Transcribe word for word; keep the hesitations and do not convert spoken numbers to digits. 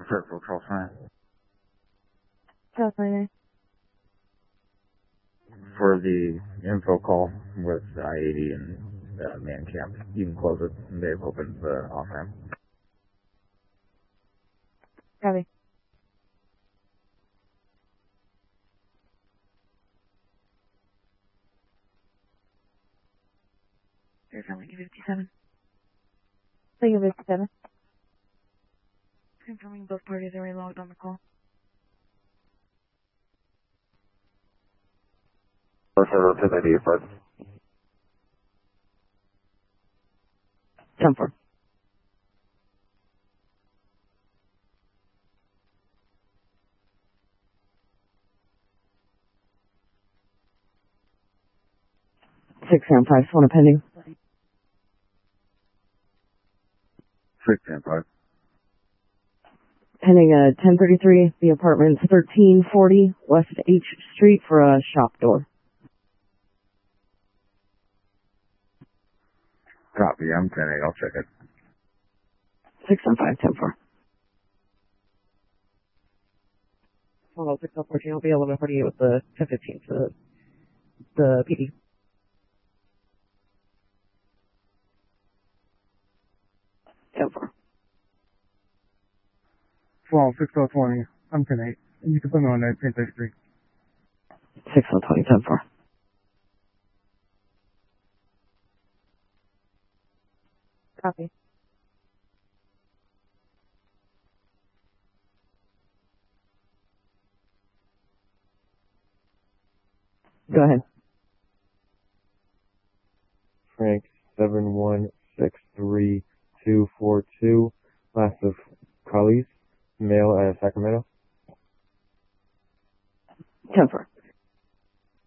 Circle Control Sign. California. For the info call with I eighty and uh, man camp, you can close it. They've opened the off ramp. Copy. Confirming fifty-seven. Thank you, fifty-seven. Confirming both parties are logged on the call. Zero ten ninety eight five. ten four. Six and five, one pending. Six and five. Pending uh ten thirty-three, the apartment's thirteen forty West H Street for a shop door. Copy, I'm ten eight, I'll check it. Six and five, ten four. Well, six and fourteen will be eleven forty-eight with the ten fifteen for the, the P D. ten four. Well, six oh twenty, I'm ten eight. And you can put me on that ten thirty-three. six oh twenty, ten four. Copy. Go ahead. Frank seven one six three two four two, last of Carlis, male at Sacramento. ten four.